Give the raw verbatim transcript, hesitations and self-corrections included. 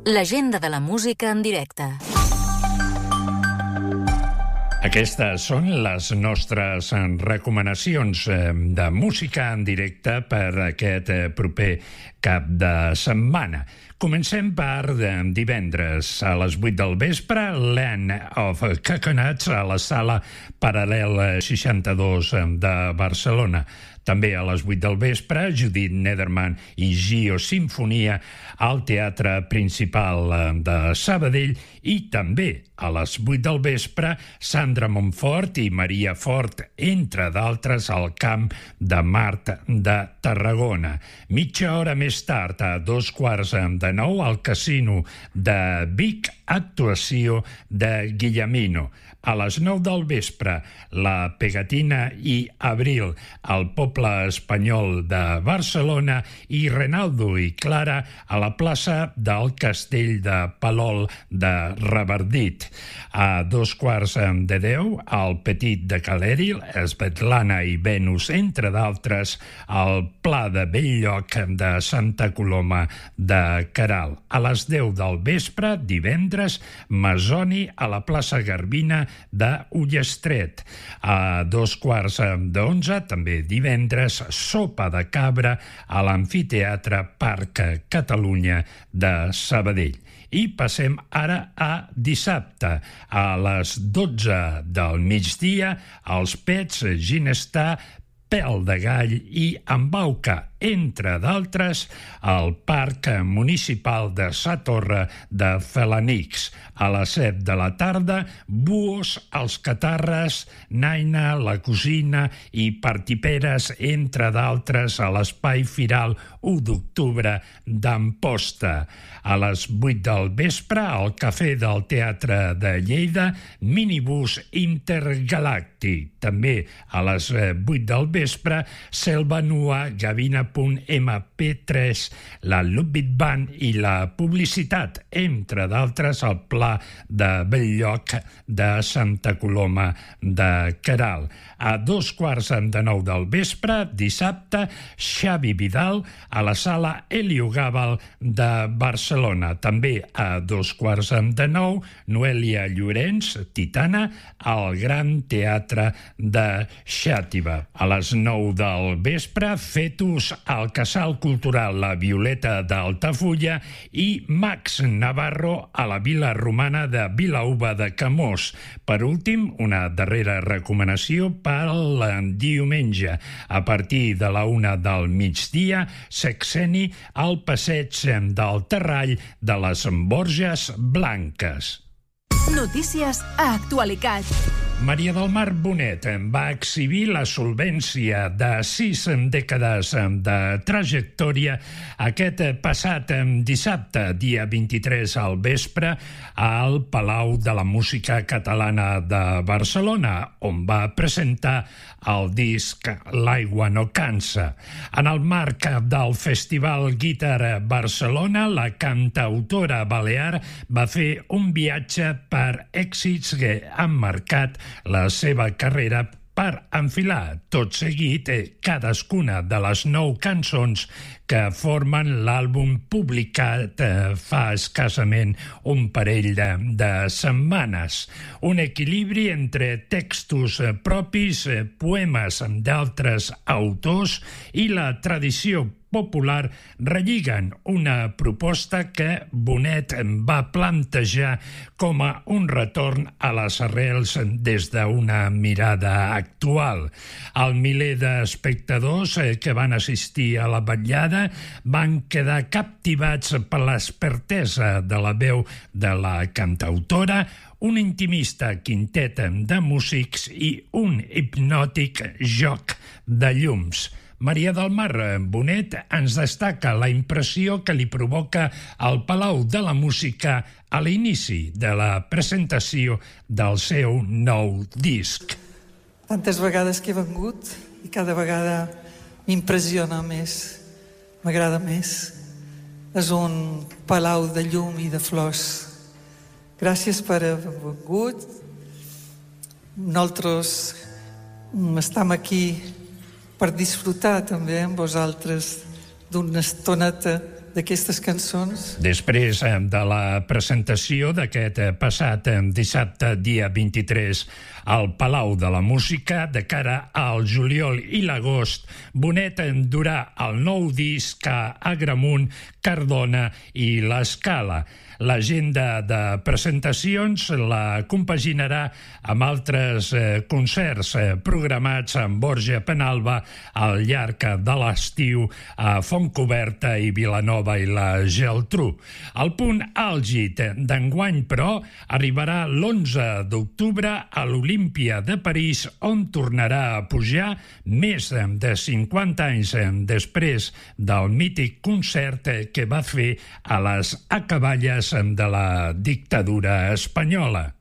L'agenda de la música en directe. Aquestes són les nostres recomanacions de música en directe per aquest proper cap de setmana. Comencem per divendres a les vuit del vespre, Land of Coconuts a la sala Paral·lel seixanta-dos de Barcelona. També a les vuit del vespre, Judith Nederman i Gio Sinfonia al Teatre Principal de Sabadell i també a les vuit del vespre, Sandra Montfort i Maria Fort, entre d'altres, al Camp de Mart de Tarragona. Mitja hora més tard, a dos quarts de nou, al Casino de Vic, actuació de Guillemino. A les nou del vespre, La Pegatina i Abril al Poble Espanyol de Barcelona i Renaldo i Clara a la plaça del Castell de Palol de Revardit. A dos quarts de deu, al Petit de Calèril, Svetlana i Venus, entre d'altres, al Pla de Belllloc de Santa Coloma de Queralt. A les deu del vespre, divendres, Masoni a la plaça Garbina de Ullestret. A dos quarts d'onze, també divendres, Sopa de Cabra a l'Amfiteatre Parc Catalunya de Sabadell. I passem ara a dissabte. A les dotze del migdia, els Pets, Ginestar, Pèl de Gall i Embauca, entre d'altres, al Parc Municipal de Sa Torre de Felanix. A les set de la tarda, Buos, Els Catarres, Naina, La Cosina i Partiperes, entre d'altres, a l'Espai Firal u d'octubre d'Amposta. A les vuit del vespre, al Cafè del Teatre de Lleida, Minibús Intergalàctic. També a les vuit del vespre, Selva Nua, Gavina punt ema pe tres, la Ludwig Band i la publicitat, entre d'altres, al Pla de Belllloc de Santa Coloma de Queralt. A dos quarts de nou del vespre, dissabte, Xavi Vidal a la sala Helio Gàbal de Barcelona. També a dos quarts de nou, Noelia Llorenç, Titana, al Gran Teatre de Xàtiva. A les nou del vespre, Fetus al Casal Cultural La Violeta d'Altafulla i Max Navarro a la Vila Romana de Vilaüba de Camós. Per últim, una darrera recomanació per al diumenge. A partir de la una del migdia, Sexeni al passeig del Terrall de les Borges Blanques. Notícies a Actualicat. Maria del Mar Bonet va exhibir la solvència de sis dècades de trajectòria aquest passat dissabte, dia vint-i-tres al vespre, al Palau de la Música Catalana de Barcelona, on va presentar el disc L'aigua no cansa. En el marc del Festival Guitar Barcelona, la cantautora balear va fer un viatge per èxits que han marcat la seva carrera per enfilar tot seguit cadascuna de les nou cançons que formen l'àlbum publicat fa escassament un parell de, de setmanes. Un equilibri entre textos propis, poemes d'altres autors i la tradició popular relliguen una proposta que Bonet va plantejar com a un retorn a les arrels des d'una mirada actual. El miler d'espectadors que van assistir a la vetllada van quedar captivats per l'expertesa de la veu de la cantautora, un intimista quintet de músics i un hipnòtic joc de llums. Maria del Mar Bonet ens destaca la impressió que li provoca el Palau de la Música a l'inici de la presentació del seu nou disc. Tantes vegades que he vengut i cada vegada m'impressiona més, m'agrada més. És un palau de llum i de flors. Gràcies per haver vengut. Nosaltres estem aquí per disfrutar també amb vosaltres d'una estoneta d'aquestes cançons. Després de la presentació d'aquest passat dissabte, dia vint-i-tres, al Palau de la Música, de cara al juliol i l'agost, Bonet durà el nou disc a Agramunt, Cardona i l'Escala. L'agenda de presentacions la compaginarà amb altres eh, concerts eh, programats amb Borja Penalba al llarg de l'estiu a Fontcoberta i Vilanova i la Geltrú. El punt àlgid d'enguany, però, arribarà l'onze d'octubre a l'Olímpia de París, on tornarà a pujar més de cinquanta anys després del mític concert que va fer a les acaballes de la dictadura espanyola.